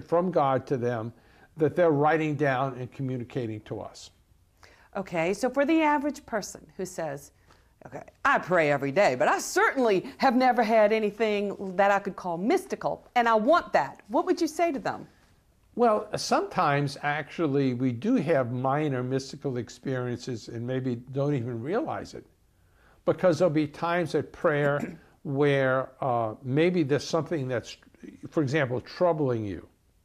from God to them that they're writing down and communicating to us. Okay, so for the average person who says, okay, I pray every day, but I certainly have never had anything that I could call mystical, and I want that, what would you say to them? Well, sometimes actually we do have minor mystical experiences and maybe don't even realize it, because there'll be times at prayer where maybe there's something that's, for example, troubling you,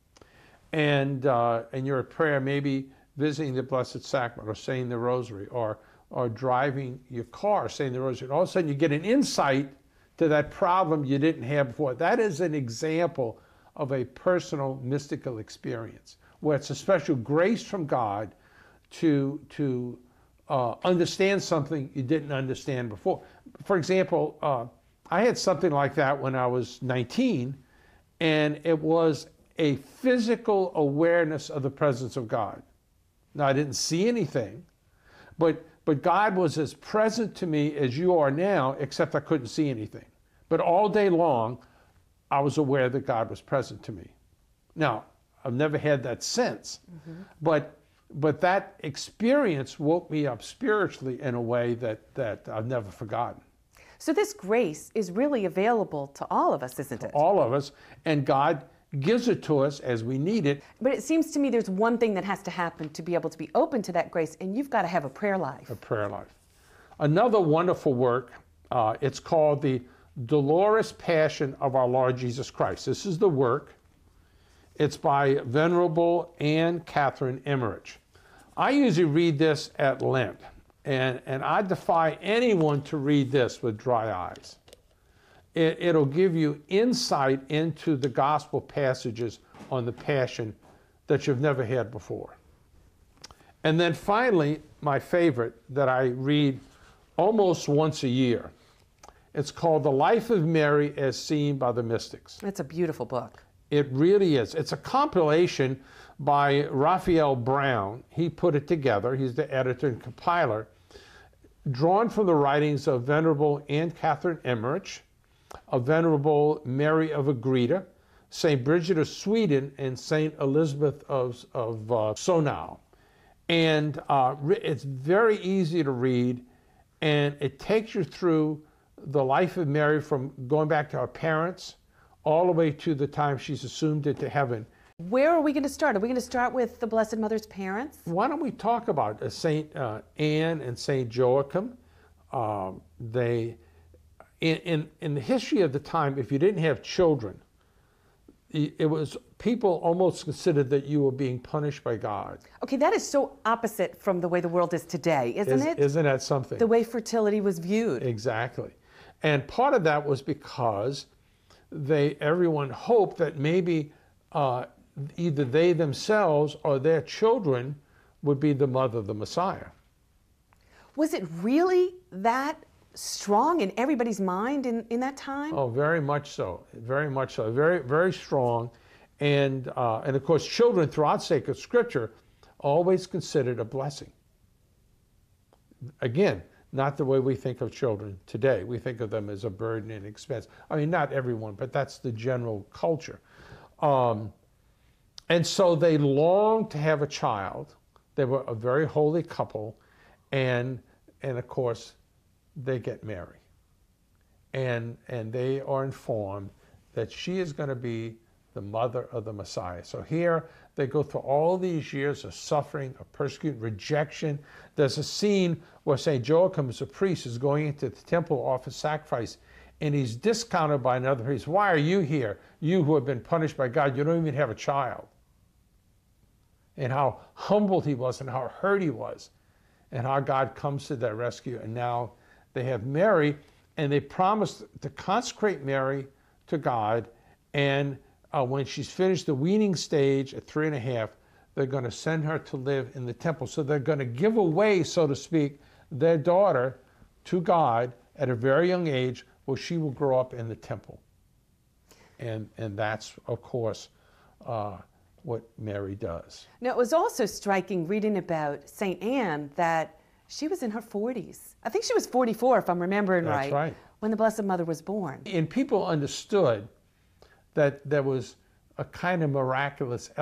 and you're at prayer, maybe visiting the Blessed Sacrament or saying the Rosary or driving your car, saying the Rosary, and all of a sudden you get an insight to that problem you didn't have before. That is an example of a personal mystical experience where it's a special grace from God to understand something you didn't understand before. For example, I had something like that when I was 19, and it was a physical awareness of the presence of God. Now, I didn't see anything, but God was as present to me as you are now, except I couldn't see anything. But all day long, I was aware that God was present to me. Now, I've never had that sense, but that experience woke me up spiritually in a way that I've never forgotten. So this grace is really available to all of us, isn't it? All of us, and God gives it to us as we need it. But it seems to me there's one thing that has to happen to be able to be open to that grace, and you've got to have a prayer life. A prayer life. Another wonderful work, it's called the Dolorous Passion of Our Lord Jesus Christ. This is the work. It's by Venerable Anne Catherine Emmerich. I usually read this at Lent, and I defy anyone to read this with dry eyes. It'll give you insight into the gospel passages on the Passion that you've never had before. And then finally, my favorite that I read almost once a year. It's called The Life of Mary as Seen by the Mystics. It's a beautiful book. It really is. It's a compilation by Raphael Brown. He put it together. He's the editor and compiler, drawn from the writings of Venerable Anne Catherine Emmerich, of Venerable Mary of Agreda, St. Bridget of Sweden, and St. Elizabeth of Sonau. And it's very easy to read, and it takes you through the life of Mary from going back to her parents all the way to the time she's assumed into heaven. Where are we going to start? Are we going to start with the Blessed Mother's parents? Why don't we talk about St. Anne and St. Joachim? In the history of the time, if you didn't have children, it was, people almost considered that you were being punished by God. Okay, that is so opposite from the way the world is today, isn't it? Isn't that something? The way fertility was viewed. Exactly. And part of that was because everyone hoped that maybe either they themselves or their children would be the mother of the Messiah. Was it really that strong in everybody's mind in that time? Oh, very much so. Very much so. Very, very strong. And of course, children throughout sacred scripture always considered a blessing. Again, not the way we think of children today. We think of them as a burden and expense. I mean, not everyone, but that's the general culture. And so they longed to have a child. They were a very holy couple. And of course, they get Mary. And they are informed that she is going to be the mother of the Messiah. So here they go through all these years of suffering, of persecution, rejection. There's a scene where St. Joachim, as a priest, is going into the temple to offer sacrifice, and he's discounted by another priest. Why are you here? You who have been punished by God, you don't even have a child. And how humbled he was and how hurt he was, and how God comes to their rescue. And now they have Mary, and they promised to consecrate Mary to God, and when she's finished the weaning stage at 3.5, they're going to send her to live in the temple. So they're going to give away, so to speak, their daughter to God at a very young age, where she will grow up in the temple. And that's, of course, what Mary does. Now, it was also striking reading about St. Anne that she was in her 40s. I think she was 44, if I'm remembering right. That's right. When the Blessed Mother was born. And people understood that there was a kind of miraculous